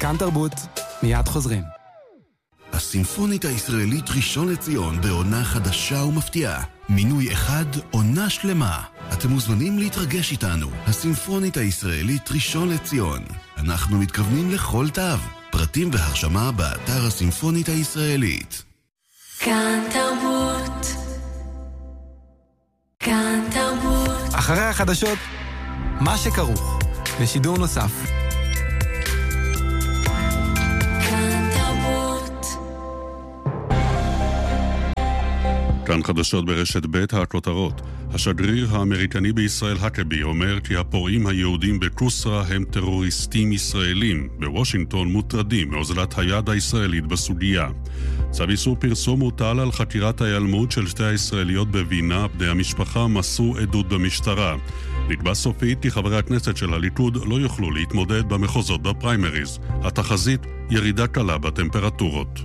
כאן תרבות, מיד חוזרים. הסימפונית הישראלית ראשון לציון בעונה חדשה ומפתיעה. מינוי אחד, עונה שלמה. אתם מוזמנים להתרגש איתנו. הסימפונית הישראלית ראשון לציון. אנחנו מתכוונים לכל תו. פרטים והרשמה באתר הסימפונית הישראלית. כאן תרבות. כאן תרבות. אחרי החדשות, מה שכרוך. בשידור נוסף. כאן חדשות ברשת ב' הכותרות. השגריר האמריקני בישראל הקבי אומר כי הפורעים היהודים בקוסרה הם טרוריסטים ישראלים. בוושינגטון מוטרדים מאוזלת היד הישראלית בסוגיה. צו איסור פרסום הוטל על חקירת ההיעלמות של שתי הישראליות בווינה. בני המשפחה מסרו עדות במשטרה. נקבע סופית כי חברי הכנסת של הליכוד לא יוכלו להתמודד במחוזות בפריימריז. התחזית ירידה קלה בטמפרטורות.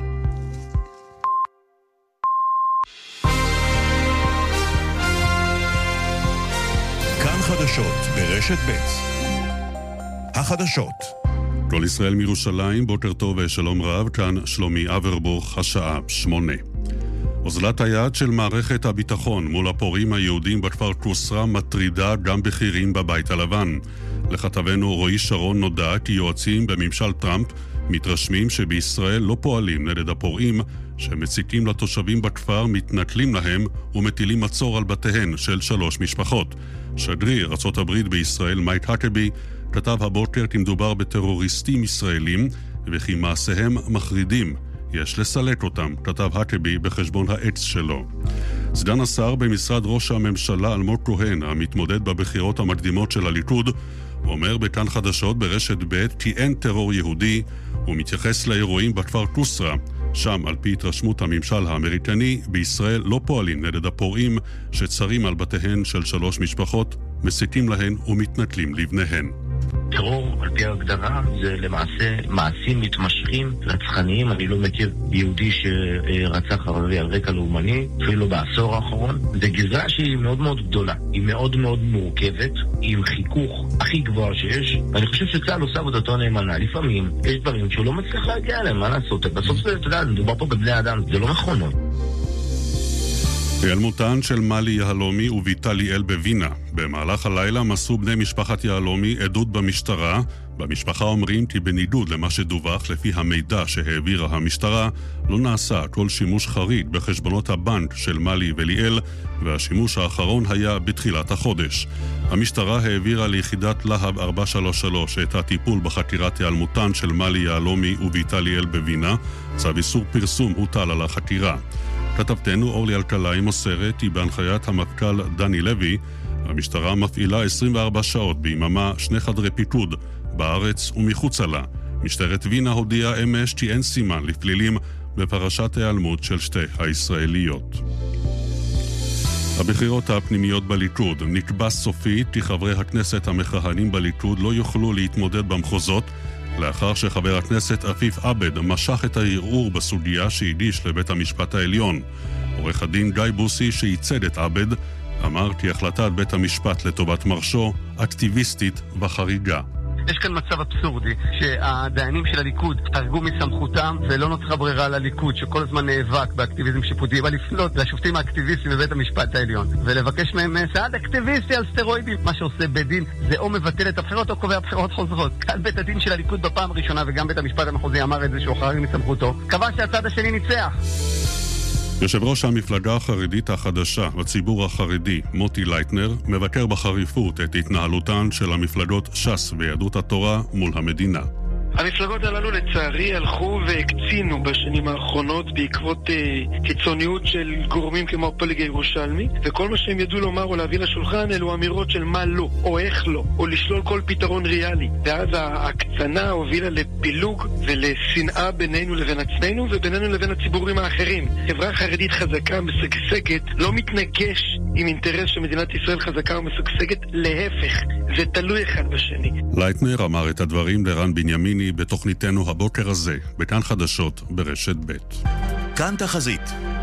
חדשות ברשת ב'. החדשות. כל ישראל מירושלים, בוקר טוב ושלום רב, כאן שלומי אברבוך, השעה 8. אוזלת היד של מערכת הביטחון מול הפורעים היהודים בכפר קוסרה מטרידה גם בכירים בבית הלבן. לכתבנו רועי שרון נודע כי יועצים בממשל טראמפ מתרשמים שבישראל לא פועלים נגד הפורעים שמציקים לתושבים בכפר, מתנכלים להם ומטילים מצור על בתיהן של 3 משפחות. שגריר ארצות הברית בישראל מייק הקבי כתב הבוקר כי מדובר בטרוריסטים ישראלים וכי מעשיהם מחרידים. יש לסלק אותם, כתב הקבי בחשבון העץ שלו. סגן השר במשרד ראש הממשלה אלמוג כהן, המתמודד בבחירות המקדימות של הליכוד, אומר בכאן חדשות ברשת ב' כי אין טרור יהודי. הוא מתייחס לאירועים בכפר קוסרה. שם, על פי התרשמות הממשל האמריקני, בישראל לא פועלים נגד הפורעים שצרים על בתיהן של 3 משפחות, מסיתים להן ומתנכלים לבניהן. טרור, על פי ההגדרה, זה למעשה מעשים מתמשכים, רצחניים. אני לא מכיר יהודי שרצח ערבי על רקע לאומני, אפילו בעשור האחרון. זה גזרה שהיא מאוד מאוד גדולה, היא מאוד מאוד מורכבת, היא עם חיכוך הכי גבוה שיש, ואני חושב שצה"ל עושה עבודתו נאמנה. לפעמים יש דברים שהוא לא מצליח להגיע אליהם, מה לעשות? בסוף זה, אתה יודע, מדובר פה בבני אדם, זה לא נכון. היעלמותן של מלי יהלומי וביתה ליאל בווינה. במהלך הלילה מסרו בני משפחת יהלומי עדות במשטרה. במשפחה אומרים כי בניגוד למה שדווח לפי המידע שהעבירה המשטרה, לא נעשה כל שימוש חריג בחשבונות הבנק של מלי וליאל, והשימוש האחרון היה בתחילת החודש. המשטרה העבירה ליחידת להב 433 את הטיפול בחקירת היעלמותן של מלי יהלומי וביתה ליאל בווינה. צו איסור פרסום הוטל על החקירה. כתבתנו אורלי אלקלעי מוסרת כי בהנחיית המפכ"ל דני לוי, המשטרה מפעילה 24 שעות ביממה 2 חדרי פיקוד בארץ ומחוצה לה. משטרת וינה הודיעה אמש כי אין סימן לפלילים בפרשת ההיעלמות של שתי הישראליות. הבחירות הפנימיות בליכוד. נקבע סופית כי חברי הכנסת המכהנים בליכוד לא יוכלו להתמודד במחוזות, לאחר שחבר הכנסת עפיף עבד משך את הערעור בסוגיה שהגיש לבית המשפט העליון. עורך הדין גיא בוסי שייצג את עבד אמר כי החלטת בית המשפט לטובת מרשו אקטיביסטית וחריגה. יש כאן מצב אבסורדי שהדיינים של הליכוד חרגו מסמכותם ולא נוצרה ברירה לליכוד שכל הזמן נאבק באקטיביזם שיפוטי, אבל לפנות לשופטים האקטיביסטים בבית המשפט העליון ולבקש מהם סעד אקטיביסטי על סטרואידים. מה שעושה בית דין זה או מבטל את הבחירות או קובע בחירות חוזרות. כאן בית הדין של הליכוד בפעם הראשונה, וגם בית המשפט המחוזי אמר את זה שהוא חרג מסמכותו, קבע שהצד השני ניצח. יושב ראש המפלגה החרדית החדשה בציבור החרדי, מוטי לייטנר, מבקר בחריפות את התנהלותן של המפלגות ש"ס ויהדות התורה מול המדינה. המפלגות הללו לצערי הלכו והקצינו בשנים האחרונות בעקבות קיצוניות של גורמים כמו הפלג הירושלמי, וכל מה שהם ידעו לומר או להביא לשולחן אלו אמירות של מה לא, או איך לא, או לשלול כל פתרון ריאלי. ואז ההקצנה הובילה לפילוג ולשנאה בינינו לבין עצמנו ובינינו לבין הציבורים האחרים. חברה חרדית חזקה משגשגת לא מתנגש עם אינטרס שמדינת ישראל חזקה ומשגשגת, להפך, זה תלוי אחד בשני. לייטנר אמר את הדברים לרן בנימיני בתוכניתנו הבוקר הזה, בכאן חדשות ברשת ב'. כאן תחזית.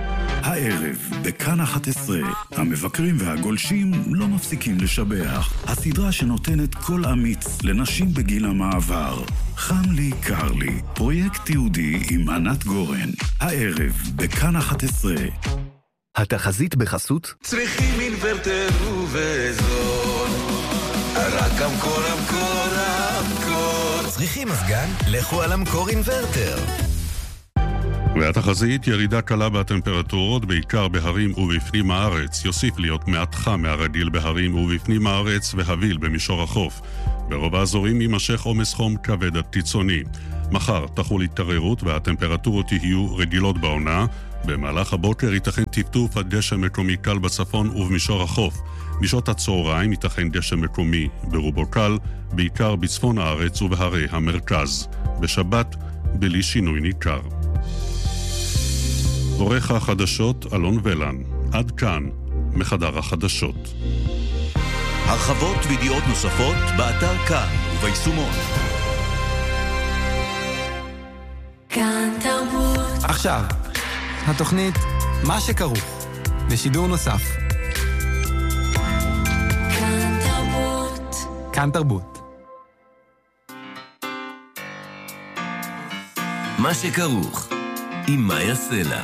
הערב, בכאן 11, המבקרים והגולשים לא מפסיקים לשבח. הסדרה שנותנת קול אמיץ לנשים בגיל המעבר. חם לי, קר לי. פרויקט תיעודי עם ענת גורן. הערב, בכאן 11. התחזית בחסות? צריכים אינוורטר ובזול. רק אמקור, אמקור, אמקור. צריכים מזגן? לכו על אמקור אינוורטר. והתחזית, ירידה קלה בטמפרטורות, בעיקר בהרים ובפנים הארץ. יוסיף להיות מעט חם מהרגיל בהרים ובפנים הארץ והביל במישור החוף. ברוב האזורים יימשך עומס חום כבד עד קיצוני. מחר תחול התערערות והטמפרטורות יהיו רגילות בעונה. במהלך הבוקר ייתכן טפטוף עד דשא מקומי קל בצפון ובמישור החוף. בשעות הצהריים ייתכן דשא מקומי ברובו קל, בעיקר בצפון הארץ ובהרי המרכז. בשבת בלי שינוי ניכר. עורך החדשות אלון ולן. עד כאן מחדר החדשות. הרחבות וידיעות נוספות באתר כאן וביישומון. כאן תרבות. עכשיו, התוכנית מה שכרוך, בשידור נוסף. כאן תרבות. כאן תרבות. מה שכרוך עם מאיה סלע.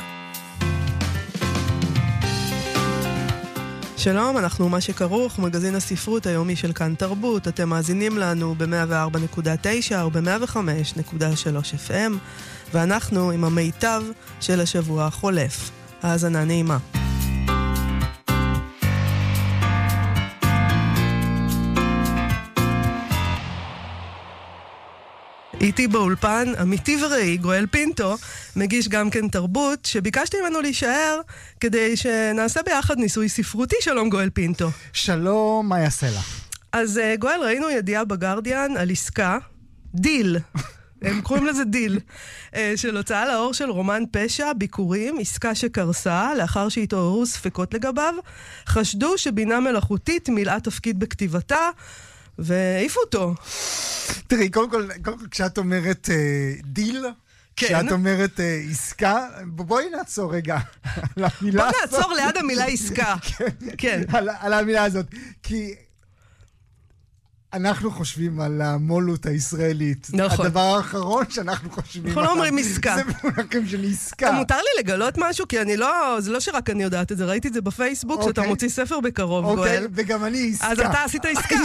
שלום, אנחנו מה שכרוך, מגזין הספרות היומי של כאן תרבות. אתם מאזינים לנו ב-104.9 או ב-105.3 FM, ואנחנו עם המיטב של השבוע החולף. האזנה נעימה. איתי באולפן, אמיתי וראי, גואל פינטו, מגיש גם כן תרבות, שביקשתי ממנו להישאר כדי שנעשה ביחד ניסוי ספרותי. שלום גואל פינטו. שלום, מה יעשה לה? אז גואל, ראינו ידיעה בגרדיאן על עסקה, דיל, הם קוראים לזה דיל, של הוצאה לאור של רומן פשע, ביקורים, עסקה שקרסה, לאחר שהתעוררו ספקות לגביו, חשדו שבינה מלאכותית מילאה תפקיד בכתיבתה, והעיפו אותו. תראי, קודם כל כשאת אומרת דיל, כן. כשאת אומרת עסקה, בואי נעצור רגע על המילה הזאת. בוא נעצור ליד המילה עסקה. כן. על המילה הזאת. כי אנחנו חושבים על המולות הישראלית. נכון. הדבר האחרון שאנחנו חושבים אנחנו לא אומרים עסקה. זה מונחים של עסקה. מותר לי לגלות משהו, כי זה לא שרק אני יודעת את זה, ראיתי את זה בפייסבוק, שאתה מוציא ספר בקרוב, גואל. אוקיי, וגם אני עסקה. אז אתה עשית עסקה.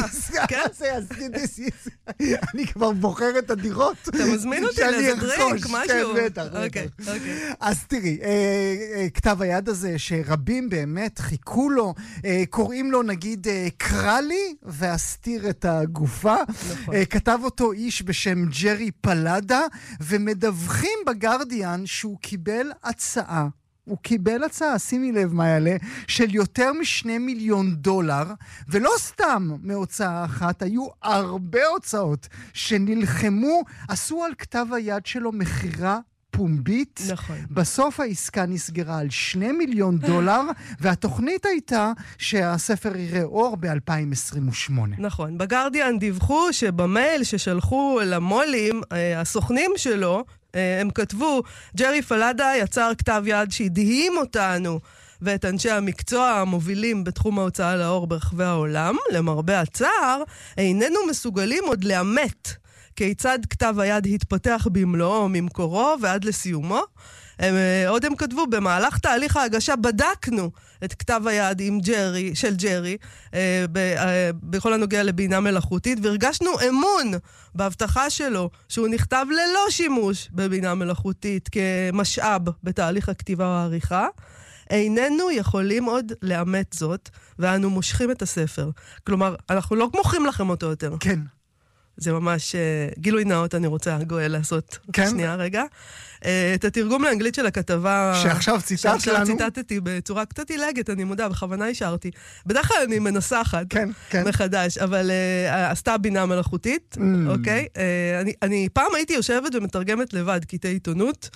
אני כבר בוחר את הדירות. אתה מזמין אותי לאיזה דרינק, משהו. כן, בטח. אז תראי, כתב היד הזה, שרבים באמת חיכו לו, קוראים לו נגיד קרא לי ואסתיר את הגופה. כתב אותו איש בשם ג'רי פלדה, ומדווחים בגרדיאן שהוא קיבל הצעה. הוא קיבל הצעה, שימי לב מה יעלה, של יותר $2 מיליון, ולא סתם מהוצאה אחת, היו הרבה הוצאות שנלחמו, עשו על כתב היד שלו מחירה פומבית. נכון. בסוף העסקה נסגרה על $2 מיליון, והתוכנית הייתה שהספר יראה אור ב-2028. נכון. בגרדיאן דיווחו שבמייל ששלחו למולים, הסוכנים שלו, הם כתבו, ג'רי פלדה יצר כתב יד שהדהים אותנו ואת אנשי המקצוע המובילים בתחום ההוצאה לאור ברחבי העולם. למרבה הצער, איננו מסוגלים עוד לאמת כיצד כתב היד התפתח במלואו ממקורו ועד לסיומו. עוד הם כתבו, במהלך תהליך ההגשה בדקנו את כתב היד של ג'רי בכל הנוגע לבינה מלאכותית, והרגשנו אמון בהבטחה שלו שהוא נכתב ללא שימוש בבינה מלאכותית כמשאב בתהליך הכתיבה או העריכה. איננו יכולים עוד לאמת זאת, ואנו מושכים את הספר. כלומר, אנחנו לא מוכרים לכם אותו יותר. כן. זה ממש גילוי נאות, אני רוצה גואל לעשות. כן. שנייה רגע. את התרגום לאנגלית של הכתבה שעכשיו ציטטת לנו. ציטטתי בצורה קצת עילגת, אני מודה, בכוונה השארתי. בדרך כלל אני מנסחת מחדש, אבל עשתה בינה מלאכותית, אוקיי? אני פעם הייתי יושבת ומתרגמת לבד קטעי עיתונות,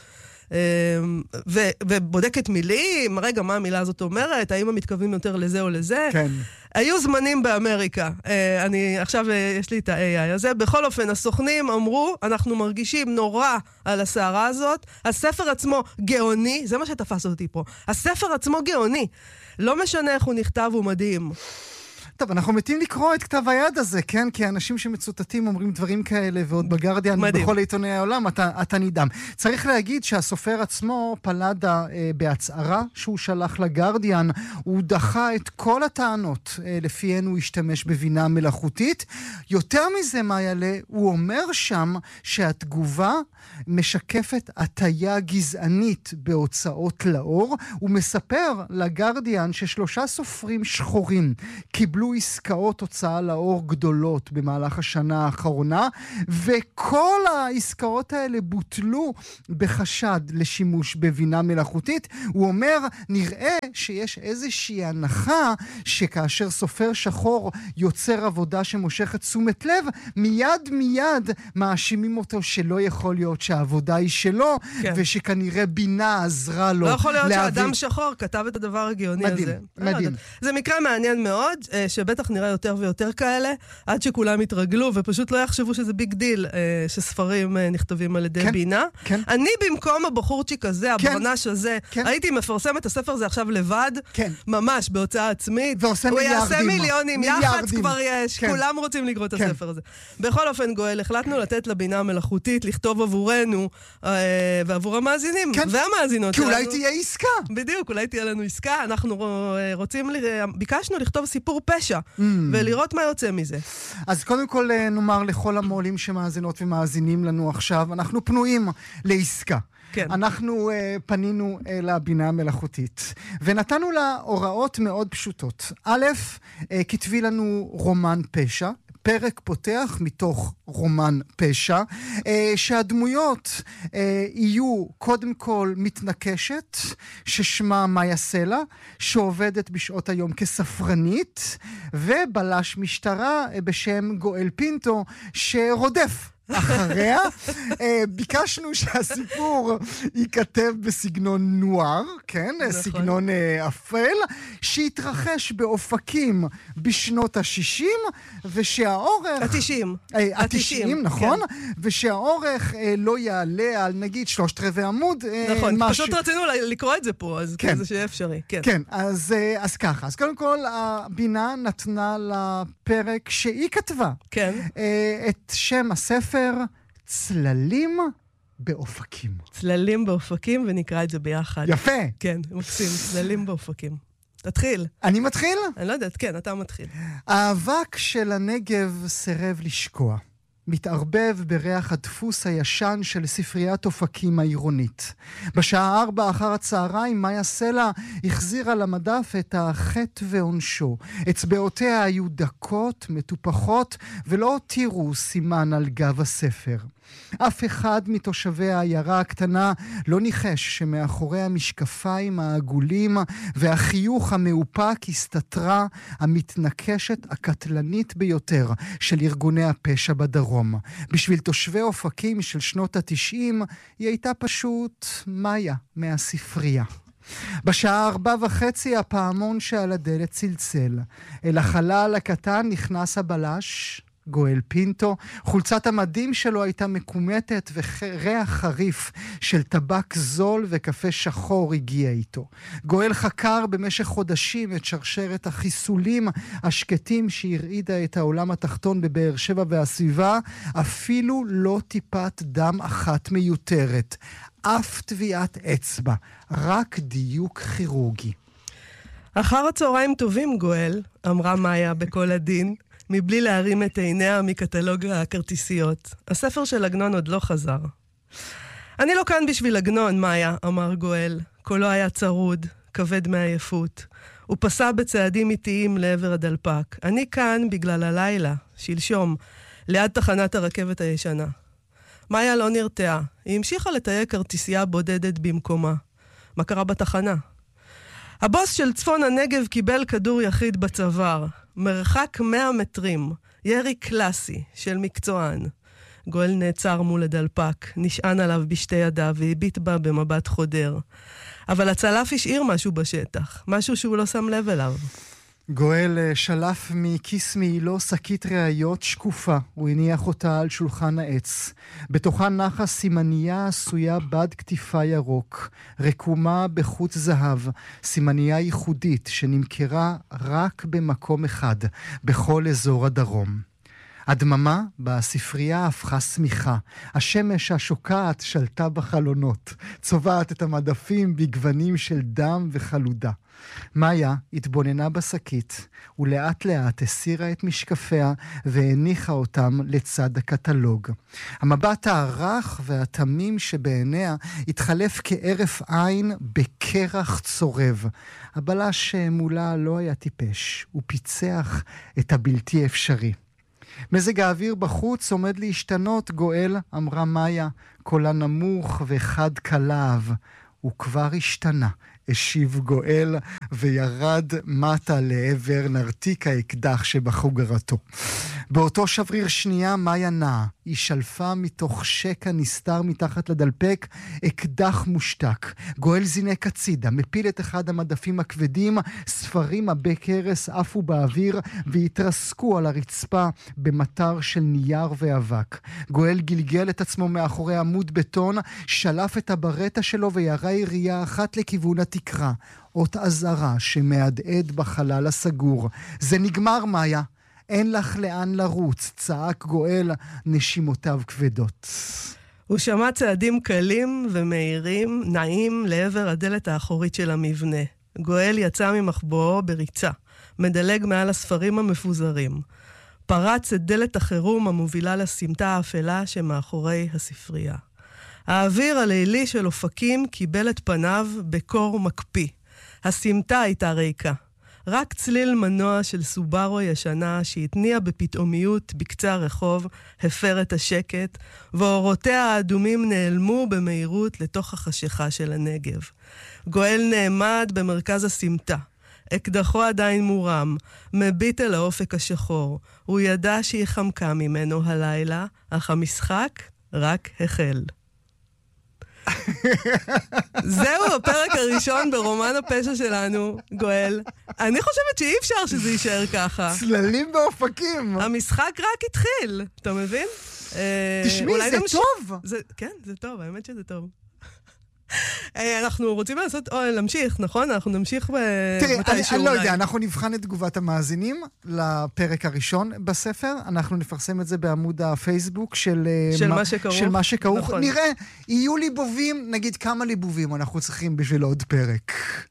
ובודקת מילים, רגע, מה המילה הזאת אומרת? האם הם מתכוונים יותר לזה או לזה? כן. היו זמנים באמריקה. עכשיו יש לי את ה-AI הזה. בכל אופן, הסוכנים אמרו, אנחנו מרגישים נורא על הסערה הזאת. הספר עצמו גאוני, זה מה שתפס אותי פה. הספר עצמו גאוני. לא משנה איך הוא נכתב, הוא מדהים. טוב, אנחנו מתים לקרוא את כתב היד הזה, כן? כי האנשים שמצוטטים אומרים דברים כאלה, ועוד בגרדיאן, בכל עיתוני העולם, אתה נדהם. צריך להגיד שהסופר עצמו, פלדה, בהצהרה שהוא שלח לגרדיאן, הוא דחה את כל הטענות, לפיהן הוא השתמש בבינה מלאכותית. יותר מזה, מאיילה, הוא אומר שם שהתגובה משקפת הטיה גזענית בהוצאות לאור. הוא מספר לגרדיאן ש3 סופרים שחורים קיבלו עסקאות הוצאה לאור גדולות במהלך השנה האחרונה, וכל העסקאות האלה בוטלו בחשד לשימוש בבינה מלאכותית. הוא אומר, נראה שיש איזושהי הנחה שכאשר סופר שחור יוצר עבודה שמושכת תשומת לב, מיד מאשימים אותו שלא יכול להיות שהעבודה היא שלו, כן. ושכנראה בינה עזרה לו. לא יכול להיות שאדם שחור כתב את הדבר הגאוני מדהים, הזה. מדהים. זה מקרה מעניין מאוד, שבטח נראה יותר ויותר כאלה, עד שכולם יתרגלו, ופשוט לא יחשבו שזה ביג דיל, שספרים נכתבים על ידי בינה. כן. אני במקום הבחורצ'יק הזה, הברנש הזה, הייתי מפרסם את הספר הזה עכשיו לבד, ממש בהוצאה עצמית. ועושה מיליארדים. הוא יעשה מיליונים, יח"צ כבר יש, כולם רוצים לקרוא את הספר הזה. בכל אופן, גואל, החלטנו לתת לבינה המלאכותית לכתוב עבורנו, ועבור המאזינים, והמאזינות. כי אולי תהיה עסקה. בדיוק, אולי תהיה לנו עסקה. אנחנו ביקשנו לכתוב סיפור פשע, ולראות מה יוצא מזה. אז קודם כל נאמר לכל המעולים שמאזינות ומאזינים לנו עכשיו, אנחנו פנויים לעסקה. כן. אנחנו פנינו לבינה המלאכותית, ונתנו לה הוראות מאוד פשוטות. א', כתבי לנו רומן פשע, פרק פותח מתוך רומן פשע, שהדמויות יהיו קודם כל מתנקשת, ששמה מאיה סלע, שעובדת בשעות היום כספרנית, ובלש משטרה בשם גואל פינטו, שרודף אחריה. ביקשנו שהסיפור ייכתב בסגנון נואר, כן? סגנון אפל, שיתרחש באופקים בשנות ה-60, ושהאורך... ה-90, נכון? ושהאורך לא יעלה על נגיד 3/4 עמוד. נכון, פשוט רצינו לקרוא את זה פה, אז זה שיהיה אפשרי. כן, אז ככה. אז קודם כל, הבינה נתנה לפרק שהיא כתבה. כן. את שם הספר, צללים באופקים. צללים באופקים, ונקרא את זה ביחד. יפה. כן, מקסים, צללים באופקים. תתחיל. אני מתחיל? אני לא יודעת, כן, אתה מתחיל. האבק של הנגב סירב לשקוע. מתערבב בריח הדפוס הישן של ספריית אופקים העירונית. בשעה 4 אחר הצהריים, מאיה סלע החזירה למדף את החטא ועונשו. אצבעותיה היו דקות, מטופחות, ולא הותירו סימן על גב הספר. אף אחד מתושבי העיירה הקטנה לא ניחש שמאחורי המשקפיים העגולים והחיוך המאופק הסתתרה המתנקשת הקטלנית ביותר של ארגוני הפשע בדרום. בשביל תושבי אופקים של שנות ה-90 היא הייתה פשוט מאיה מהספרייה. בשעה 4:30 הפעמון שעל הדלת צלצל. אל החלל הקטן נכנס הבלש, גואל פינטו. חולצת המדים שלו הייתה מקומטת, וריח חריף של טבק זול וקפה שחור הגיע איתו. גואל חקר במשך חודשים את שרשרת החיסולים השקטים שהרעידה את העולם התחתון בבאר שבע והסביבה. אפילו לא טיפת דם אחת מיותרת. אף טביעת אצבע. רק דיוק כירורגי. אחר הצהריים טובים, גואל, אמרה מאיה בכל הדין, מבלי להרים את עיניה מקטלוג הכרטיסיות. הספר של עגנון עוד לא חזר. אני לא כאן בשביל עגנון, מאיה, אמר גואל. קולו היה צרוד, כבד מעייפות. הוא פסע בצעדים איטיים לעבר הדלפק. אני כאן בגלל הלילה, שלשום, ליד תחנת הרכבת הישנה. מאיה לא נרתעה. היא המשיכה לתייק כרטיסייה בודדת במקומה. מה קרה בתחנה? הבוס של צפון הנגב קיבל כדור יחיד בצוואר. מרחק 100 מטרים. ירי קלאסי של מקצוען. גואל נעצר מול הדלפק, נשען עליו בשתי ידיו והביט בה במבט חודר. אבל הצלף השאיר משהו בשטח, משהו שהוא לא שם לב אליו. גואל שלף מכיס מעילו שקית ראיות שקופה. הוא הניח אותה על שולחן העץ. בתוכה נחה סימניה עשויה בד כתיפה ירוק, רקומה בחוט זהב, סימניה ייחודית שנמכרה רק במקום אחד, בכל אזור הדרום. הדממה בספרייה הפכה סמיכה. השמש השוקעת שלטה בחלונות, צובעת את המדפים בגוונים של דם וחלודה. מאיה התבוננה בשקית, ולאט לאט הסירה את משקפיה והניחה אותם לצד הקטלוג. המבט הערך והתמים שבעיניה התחלף כערף עין בקרח צורב. הבלש מולה לא היה טיפש, הוא פיצח את הבלתי אפשרי. מזג האוויר בחוץ עומד להשתנות, גואל, אמרה מאיה, קולה נמוך וחד קלב. הוא כבר השתנה, השיב גואל, וירד מטה לעבר נרתיק האקדח שבחוגרתו. באותו שבריר שנייה מאיה נעה. היא שלפה מתוך שקע נסתר מתחת לדלפק אקדח מושתק. גואל זינק הצידה, מפיל את אחד המדפים הכבדים, ספרים עבי קרס עפו באוויר והתרסקו על הרצפה במטר של נייר ואבק. גואל גלגל את עצמו מאחורי עמוד בטון, שלף את הברטה שלו וירה ירייה אחת לכיוון התקרה. אות אזהרה שמהדהד בחלל הסגור. זה נגמר, מאיה. אין לך לאן לרוץ, צעק גואל, נשימותיו כבדות. הוא שמע צעדים קלים ומהירים, נעים לעבר הדלת האחורית של המבנה. גואל יצא ממחבואו בריצה, מדלג מעל הספרים המפוזרים. פרץ את דלת החירום המובילה לסמטה האפלה שמאחורי הספרייה. האוויר הלילי של אופקים קיבל את פניו בקור מקפיא. הסמטה הייתה ריקה. רק צליל מנוע של סובארו ישנה שהתניע בפתאומיות בקצה הרחוב הפר את השקט, ואורותיה האדומים נעלמו במהירות לתוך החשיכה של הנגב. גואל נעמד במרכז הסמטה. אקדחו עדיין מורם, מביט אל האופק השחור. הוא ידע שהיא חמקה ממנו הלילה, אך המשחק רק החל. זהו הפרק הראשון ברומן הפשע שלנו, גואל. אני חושבת שאי אפשר שזה יישאר ככה. צללים באופקים. המשחק רק התחיל, אתה מבין? תשמעי, זה טוב. כן, זה טוב, האמת שזה טוב. אנחנו רוצים להמשיך, נכון? אנחנו נמשיך תראי, אני לא יודע, אנחנו נבחן את תגובת המאזינים לפרק הראשון בספר, אנחנו נפרסם את זה בעמוד הפייסבוק של מה שכרוך. נראה, יהיו ליבובים, נגיד כמה ליבובים אנחנו צריכים בשביל עוד פרק.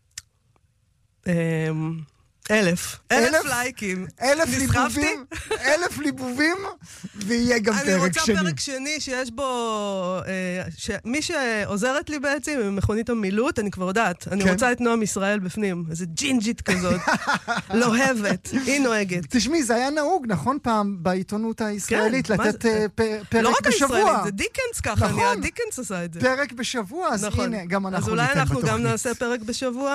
1,000 לייקים. 1,000 ליבובים, ויהיה גם פרק שני. אני רוצה פרק שני שיש בו, מי שעוזרת לי בעצם עם מכונית המילוט, אני כבר יודעת, אני רוצה את נועם ישראל בפנים, איזה ג'ינג'ית כזאת, לוהבת, היא נוהגת. תשמעי, זה היה נהוג, נכון פעם, בעיתונות הישראלית, לתת פרק בשבוע. לא רק הישראלית, זה דיקנס ככה, דיקנס עשה את זה. פרק בשבוע, אז הנה, גם אנחנו ניתן בתוכנית. אז אולי אנחנו גם נעשה פרק בשבוע.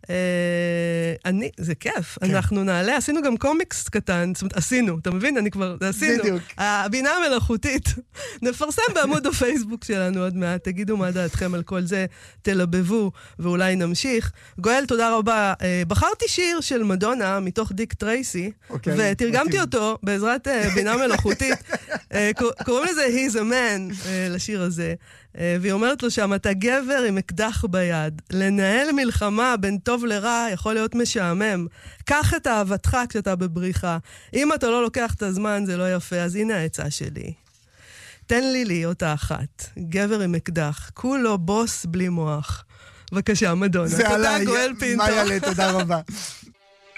זה כיף, אנחנו נעלה, עשינו גם קומיקס קטן, זאת אומרת, עשינו, אתה מבין? אני כבר, עשינו. הבינה המלאכותית. נפרסם בעמוד הפייסבוק שלנו עוד מעט, תגידו מה דעתכם על כל זה, תלבבו, ואולי נמשיך. גואל, תודה רבה. בחרתי שיר של מדונה מתוך דיק טרייסי, ותרגמתי אותו בעזרת בינה מלאכותית. קוראים לזה He's a Man, לשיר הזה. והיא אומרת לו שם, אתה גבר עם אקדח ביד. לנהל מלחמה בין טוב לרע יכול להיות משעמם. קח את אהבתך כשאתה בבריחה. אם אתה לא לוקח את הזמן זה לא יפה, אז הנה העצה שלי. תן לי להיות האחת. גבר עם אקדח. כולו בוס בלי מוח. בבקשה, מדונה. זה עליי. גואל פינטו. מה יעלה, תודה רבה.